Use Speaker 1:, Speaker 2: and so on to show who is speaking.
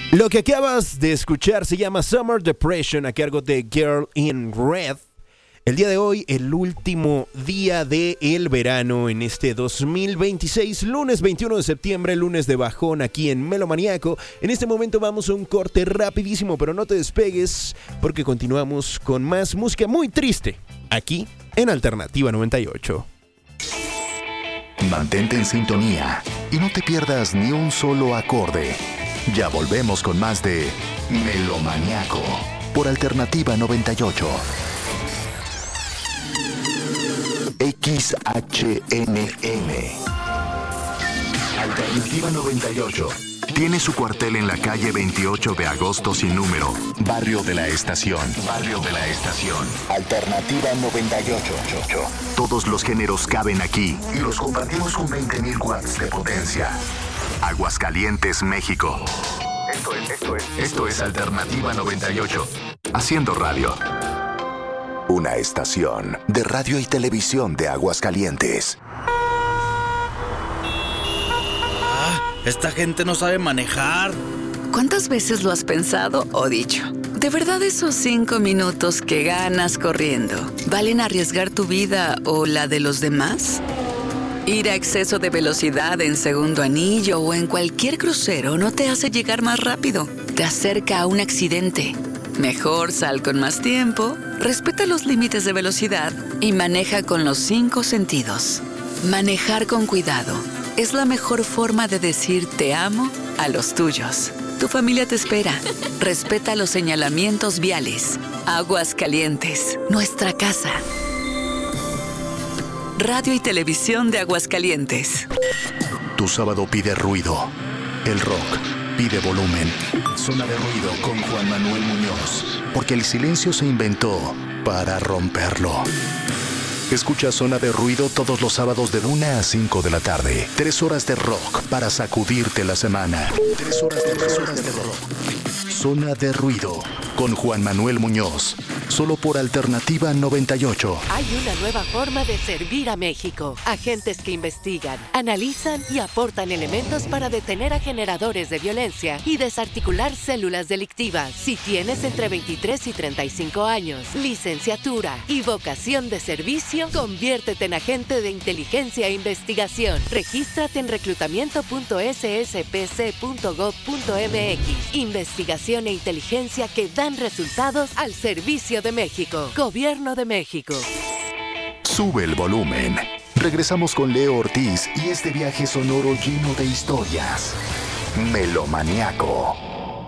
Speaker 1: Lo que acabas de escuchar se llama Summer Depression a cargo de Girl in Red. El día de hoy, el último día del verano en este 2026, lunes 21 de septiembre, lunes de bajón aquí en Melomaniaco. En este momento vamos a un corte rapidísimo, pero no te despegues porque continuamos con más música muy triste aquí en Alternativa 98.
Speaker 2: Mantente en sintonía y no te pierdas ni un solo acorde. Ya volvemos con más de Melomaniaco por Alternativa 98. XHNN Alternativa 98 tiene su cuartel en la calle 28 de agosto sin número, Barrio de la Estación. Alternativa 98. Todos los géneros caben aquí y los compartimos con 20,000 watts de potencia. Aguascalientes, México. Esto es Alternativa 98. Haciendo radio. Una estación de radio y televisión de Aguascalientes.
Speaker 3: Esta gente no sabe manejar.
Speaker 4: ¿Cuántas veces lo has pensado o dicho? ¿De verdad esos 5 minutos que ganas corriendo valen arriesgar tu vida o la de los demás? Ir a exceso de velocidad en segundo anillo o en cualquier crucero no te hace llegar más rápido. Te acerca a un accidente. Mejor sal con más tiempo, respeta los límites de velocidad y maneja con los 5 sentidos. Manejar con cuidado es la mejor forma de decir te amo a los tuyos. Tu familia te espera. Respeta los señalamientos viales. Aguascalientes, nuestra casa. Radio y Televisión de Aguascalientes.
Speaker 2: Tu sábado pide ruido. El rock pide volumen. Zona de ruido con Juan Manuel Muñoz. Porque el silencio se inventó para romperlo. Escucha Zona de Ruido todos los sábados de 1 a 5 de la tarde. 3 horas de rock para sacudirte la semana. 3 horas de rock. Zona de Ruido con Juan Manuel Muñoz. Solo por Alternativa 98.
Speaker 5: Hay una nueva forma de servir a México. Agentes que investigan, analizan y aportan elementos para detener a generadores de violencia y desarticular células delictivas. Si tienes entre 23 y 35 años, licenciatura y vocación de servicio, conviértete en agente de inteligencia e investigación. Regístrate en reclutamiento.sspc.gov.mx. Investigación e inteligencia que dan resultados al servicio de México. Gobierno de México.
Speaker 2: Sube el volumen. Regresamos con Leo Ortiz y este viaje sonoro lleno de historias. Melomaniaco.